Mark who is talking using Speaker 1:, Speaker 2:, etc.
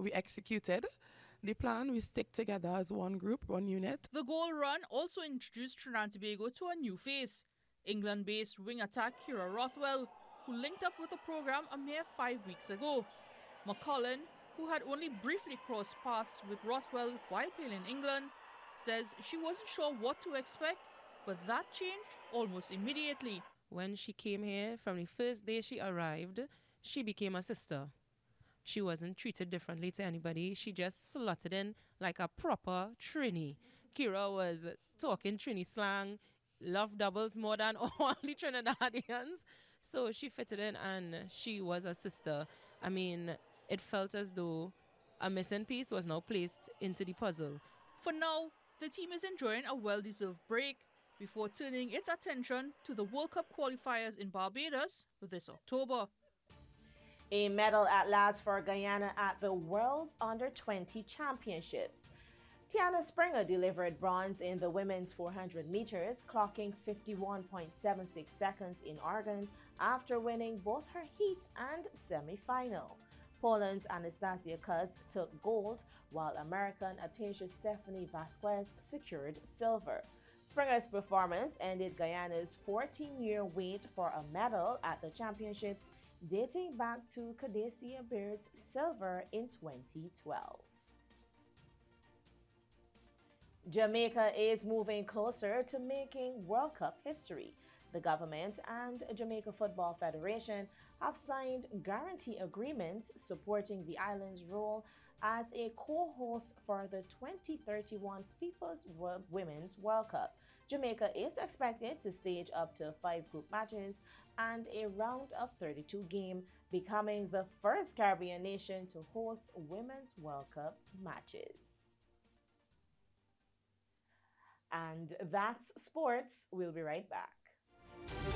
Speaker 1: we executed the plan. We stick together as one group, one unit.
Speaker 2: The goal run also introduced Trinidad and Tobago to a new face, England-based wing attack Kira Rothwell, who linked up with the program a mere 5 weeks ago. McCollin, who had only briefly crossed paths with Rothwell while playing in England, says she wasn't sure what to expect, but that changed almost immediately.
Speaker 3: When she came here, from the first day she arrived, she became a sister. She wasn't treated differently to anybody. She just slotted in like a proper Trini. Kira was talking Trini slang, love doubles more than all the Trinidadians. So she fitted in and she was a sister. I mean, it felt as though a missing piece was now placed into the puzzle.
Speaker 2: For now, the team is enjoying a well-deserved break before turning its attention to the World Cup qualifiers in Barbados this October.
Speaker 4: A medal at last for Guyana at the World's Under-20 Championships. Tiana Springer delivered bronze in the women's 400 meters, clocking 51.76 seconds in Oregon after winning both her heat and semi-final. Poland's Anastasia Kuz took gold, while American Atasha Stephanie Vasquez secured silver. Springer's performance ended Guyana's 14-year wait for a medal at the championships, dating back to Cadacia Baird's silver in 2012. Jamaica is moving closer to making World Cup history. The government and Jamaica Football Federation have signed guarantee agreements supporting the island's role as a co-host for the 2031 FIFA's Women's World Cup. Jamaica is expected to stage up to 5 group matches and a round of 32 games, becoming the first Caribbean nation to host Women's World Cup matches. And that's sports. We'll be right back.